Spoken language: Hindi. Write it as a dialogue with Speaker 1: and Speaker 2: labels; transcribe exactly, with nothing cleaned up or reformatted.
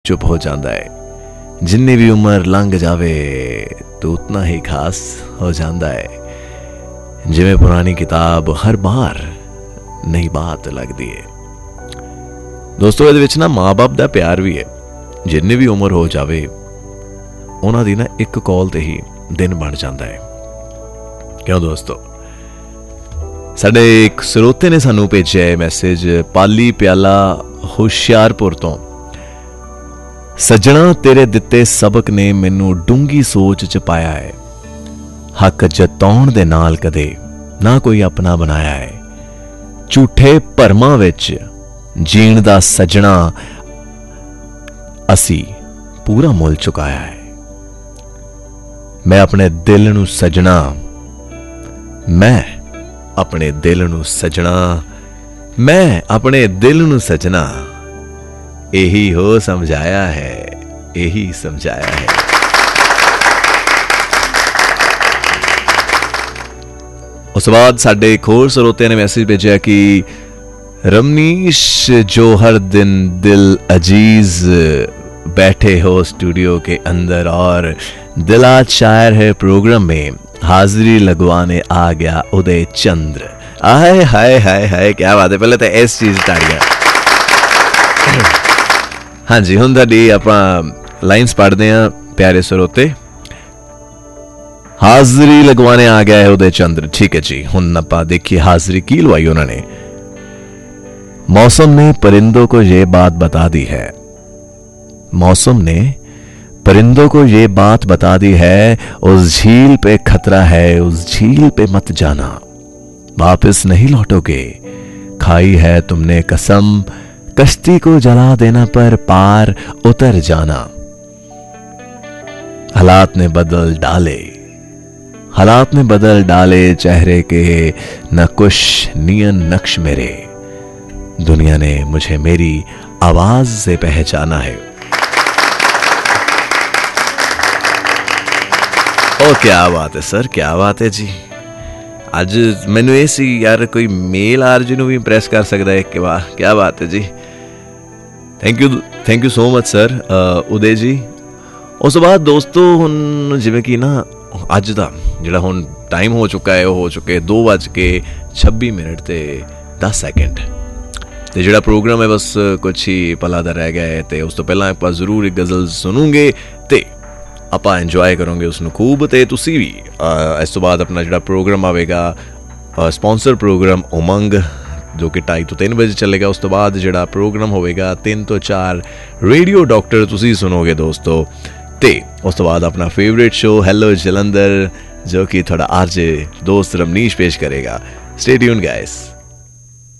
Speaker 1: चुप हो जाता है। जिन्नी भी उम्र लंघ जावे तो उतना ही खास हो जाता है। जिवें पुरानी किताब हर बार नई बात लगती है। दोस्तों इहदे विच ना माँ बाप दा प्यार भी है। जिन्नी भी उम्र हो जावे उन्हां दी ना एक कॉल ते ही दिन बन जाता है। क्यों दोस्तों? साडे एक स्रोते ने सानू भेजिया है मैसेज, पाली प्याला हुशियारपुर तो। सज्जणा तेरे दिते सबक ने मैनू डूंगी सोच च पाया है। हक जताउण दे नाल कदे ना कोई अपना बनाया है। झूठे भरमां विच जीण दा सज्जणा असी पूरा मुल चुकाया है। मैं अपने दिल नू सजना, मैं अपने दिल नू सजना, मैं अपने दिल नू सजना, यही हो समझाया है, यही समझाया है। उस बाद साडे एक होर सरोते ने मैसेज भेजा कि रमनीश जो हर दिन दिल अजीज बैठे हो स्टूडियो के अंदर और दिलात शायर है प्रोग्राम में, हाजिरी लगवाने आ गया उदय चंद्र। हाय हाय हाय हाय क्या बात है। पहले तो इस चीज ताड़ियां। हाँ जी हुण तुहाडी आपां लाइन्स पढ़दे हैं प्यारे सरोते। हाजिरी लगवाने आ गया है उदय चंद्र। ठीक है जी, हुण आपां देखिए हाजिरी की लवाई उन्होंने। मौसम ने परिंदों को यह बात बता दी है, मौसम ने परिंदों को यह बात बता दी है, उस झील पे खतरा है, उस झील पे मत जाना, वापस नहीं लौटोगे। खाई है तुमने कसम, कश्ती को जला देना पर पार उतर जाना। हालात ने बदल डाले, हालात ने बदल डाले चेहरे के नकुश नियन नक्श मेरे। दुनिया ने मुझे मेरी आवाज से पहचाना है। ओ क्या बात है सर, क्या बात है जी। आज मैनू ये सी यार कोई मेल आरजी नू भी इंप्रेस कर सकता है कि वाह क्या बात है जी। Thank you thank you so much sir उदय जी। उस बाद दोस्तों हुण जिवें कि ना अज दा जिहड़ा हुण टाइम हो चुका है, हो चुके दो बज के छब्बी मिनट ते दस सैकेंड ते जिहड़ा प्रोग्राम है बस कुछ ही पला दा रह गया है। ते उस तो पहला आपां जरूर एक गज़ल सुनूंगे ते ਆਪਾਂ ਇੰਜੋਏ ਕਰਾਂਗੇ ਉਸ ਨੂੰ खूब। ਤੇ ਤੁਸੀਂ ਵੀ ਇਸ ਤੋਂ ਬਾਅਦ ਆਪਣਾ ਜਿਹੜਾ ਪ੍ਰੋਗਰਾਮ ਆਵੇਗਾ ਸਪਾਂਸਰ ਪ੍ਰੋਗਰਾਮ ਉਮੰਗ ਜੋ ਕਿ ਢਾਈ ਤੋਂ ਤਿੰਨ ਵਜੇ ਚੱਲੇਗਾ। ਉਸ ਤੋਂ ਬਾਅਦ ਜਿਹੜਾ ਪ੍ਰੋਗਰਾਮ ਹੋਵੇਗਾ ਤਿੰਨ ਤੋਂ ਚਾਰ ਰੇਡੀਓ ਡਾਕਟਰ ਤੁਸੀਂ ਸੁਣੋਗੇ ਦੋਸਤੋ। ਤੇ ਉਸ ਤੋਂ ਬਾਅਦ ਆਪਣਾ ਫੇਵਰੇਟ ਸ਼ੋ ਹੈਲੋ ਜਲੰਧਰ ਜੋ ਕਿ ਤੁਹਾਡਾ ਆਰਜੇ ਦੋਸਤ ਰਮਨੀਸ਼ ਪੇਸ਼ ਕਰੇਗਾ। Stay tune guys.